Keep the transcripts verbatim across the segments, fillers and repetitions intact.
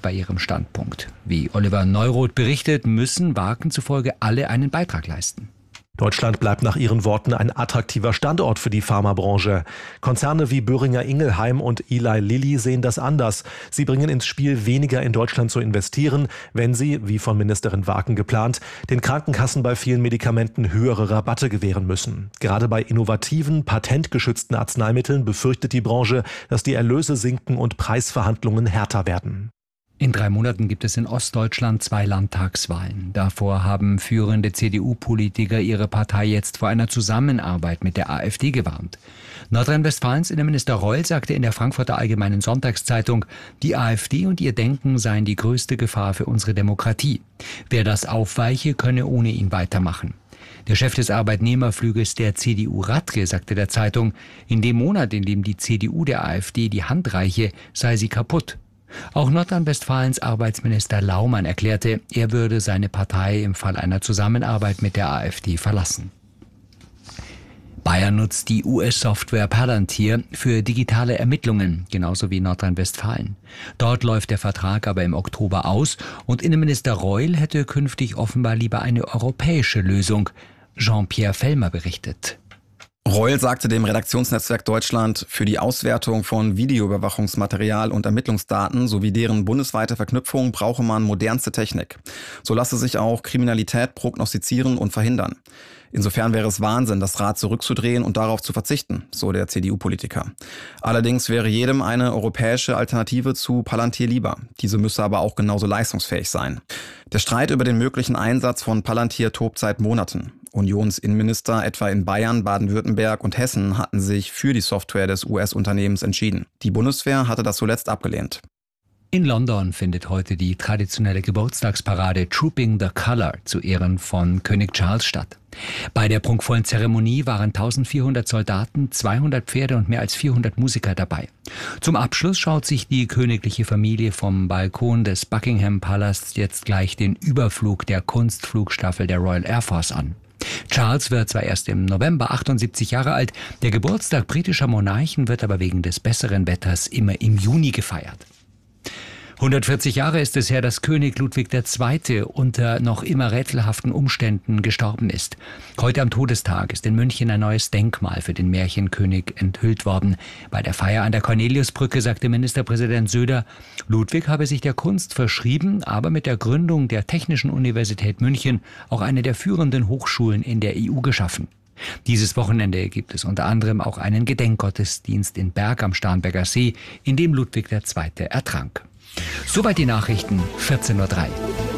bleibt bei ihrem Standpunkt. Wie Oliver Neuroth berichtet, müssen Wagen zufolge alle einen Beitrag leisten. Deutschland bleibt nach ihren Worten ein attraktiver Standort für die Pharmabranche. Konzerne wie Boehringer Ingelheim und Eli Lilly sehen das anders. Sie bringen ins Spiel, weniger in Deutschland zu investieren, wenn sie, wie von Ministerin Waken geplant, den Krankenkassen bei vielen Medikamenten höhere Rabatte gewähren müssen. Gerade bei innovativen, patentgeschützten Arzneimitteln befürchtet die Branche, dass die Erlöse sinken und Preisverhandlungen härter werden. In drei Monaten gibt es in Ostdeutschland zwei Landtagswahlen. Davor haben führende C D U-Politiker ihre Partei jetzt vor einer Zusammenarbeit mit der AfD gewarnt. Nordrhein-Westfalens Innenminister Reul sagte in der Frankfurter Allgemeinen Sonntagszeitung, die AfD und ihr Denken seien die größte Gefahr für unsere Demokratie. Wer das aufweiche, könne ohne ihn weitermachen. Der Chef des Arbeitnehmerflügels der C D U Radke sagte der Zeitung, in dem Monat, in dem die C D U der AfD die Hand reiche, sei sie kaputt. Auch Nordrhein-Westfalens Arbeitsminister Laumann erklärte, er würde seine Partei im Fall einer Zusammenarbeit mit der AfD verlassen. Bayern nutzt die U S-Software Palantir für digitale Ermittlungen, genauso wie Nordrhein-Westfalen. Dort läuft der Vertrag aber im Oktober aus und Innenminister Reul hätte künftig offenbar lieber eine europäische Lösung. Jean-Pierre Fellmer berichtet. Reul sagte dem Redaktionsnetzwerk Deutschland, für die Auswertung von Videoüberwachungsmaterial und Ermittlungsdaten sowie deren bundesweite Verknüpfung brauche man modernste Technik. So lasse sich auch Kriminalität prognostizieren und verhindern. Insofern wäre es Wahnsinn, das Rad zurückzudrehen und darauf zu verzichten, so der C D U-Politiker. Allerdings wäre jedem eine europäische Alternative zu Palantir lieber. Diese müsse aber auch genauso leistungsfähig sein. Der Streit über den möglichen Einsatz von Palantir tobt seit Monaten. Unionsinnenminister etwa in Bayern, Baden-Württemberg und Hessen hatten sich für die Software des U S-Unternehmens entschieden. Die Bundeswehr hatte das zuletzt abgelehnt. In London findet heute die traditionelle Geburtstagsparade Trooping the Colour zu Ehren von König Charles statt. Bei der prunkvollen Zeremonie waren eintausendvierhundert Soldaten, zweihundert Pferde und mehr als vierhundert Musiker dabei. Zum Abschluss schaut sich die königliche Familie vom Balkon des Buckingham Palasts jetzt gleich den Überflug der Kunstflugstaffel der Royal Air Force an. Charles wird zwar erst im November achtundsiebzig Jahre alt, der Geburtstag britischer Monarchen wird aber wegen des besseren Wetters immer im Juni gefeiert. hundertvierzig Jahre ist es her, dass König Ludwig der Zweite unter noch immer rätselhaften Umständen gestorben ist. Heute am Todestag ist in München ein neues Denkmal für den Märchenkönig enthüllt worden. Bei der Feier an der Corneliusbrücke sagte Ministerpräsident Söder, Ludwig habe sich der Kunst verschrieben, aber mit der Gründung der Technischen Universität München auch eine der führenden Hochschulen in der E U geschaffen. Dieses Wochenende gibt es unter anderem auch einen Gedenkgottesdienst in Berg am Starnberger See, in dem Ludwig der Zweite ertrank. Soweit die Nachrichten, vierzehn Uhr drei.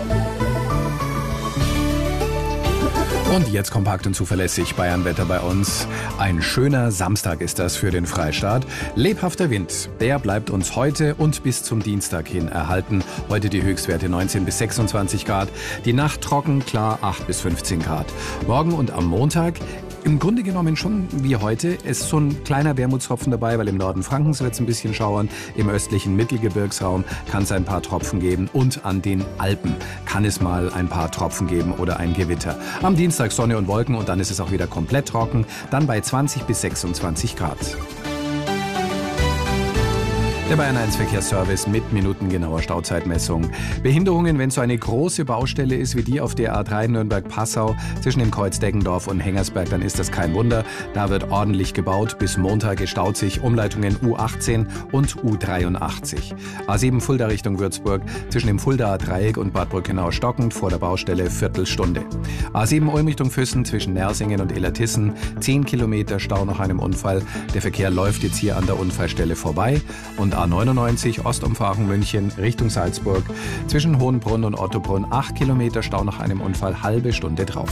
Und jetzt kompakt und zuverlässig Bayernwetter bei uns. Ein schöner Samstag ist das für den Freistaat. Lebhafter Wind, der bleibt uns heute und bis zum Dienstag hin erhalten. Heute die Höchstwerte neunzehn bis sechsundzwanzig Grad. Die Nacht trocken, klar acht bis fünfzehn Grad. Morgen und am Montag im Grunde genommen schon wie heute. Es ist so ein kleiner Wermutstropfen dabei, weil im Norden Frankens wird es ein bisschen schauern. Im östlichen Mittelgebirgsraum kann es ein paar Tropfen geben. Und an den Alpen kann es mal ein paar Tropfen geben oder ein Gewitter. Am Dienstag Sonne und Wolken und dann ist es auch wieder komplett trocken. Dann bei zwanzig bis sechsundzwanzig Grad. Der Bayern eins Verkehrsservice mit minutengenauer Stauzeitmessung. Behinderungen, wenn so eine große Baustelle ist wie die auf der A drei Nürnberg-Passau zwischen dem Kreuz Deggendorf und Hengersberg, dann ist das kein Wunder. Da wird ordentlich gebaut. Bis Montag gestaut sich Umleitungen U achtzehn und U dreiundachtzig. A sieben Fulda Richtung Würzburg zwischen dem Fuldaer Dreieck und Bad Brückenau-Stockend vor der Baustelle Viertelstunde. A sieben Ulm Richtung Füssen zwischen Nersingen und Illertissen zehn Kilometer Stau nach einem Unfall. Der Verkehr läuft jetzt hier an der Unfallstelle vorbei. Und A neunundneunzig Ostumfahrung München Richtung Salzburg zwischen Hohenbrunn und Ottobrunn acht Kilometer Stau nach einem Unfall, halbe Stunde drauf.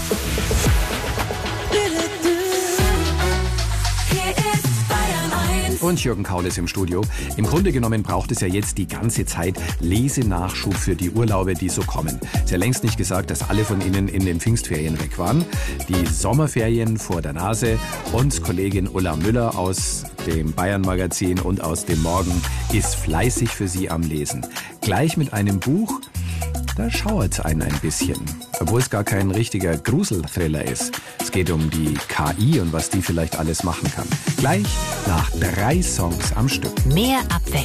Und Jürgen Kaul ist im Studio. Im Grunde genommen braucht es ja jetzt die ganze Zeit Lesenachschub für die Urlaube, die so kommen. Es ist ja längst nicht gesagt, dass alle von Ihnen in den Pfingstferien weg waren. Die Sommerferien vor der Nase und Kollegin Ulla Müller aus dem Bayern-Magazin und aus dem Morgen ist fleißig für Sie am Lesen. Gleich mit einem Buch, da schauert es einen ein bisschen. Obwohl es gar kein richtiger Gruselthriller ist. Es geht um die K I und was die vielleicht alles machen kann. Gleich nach drei Songs am Stück. Mehr Abwechslung.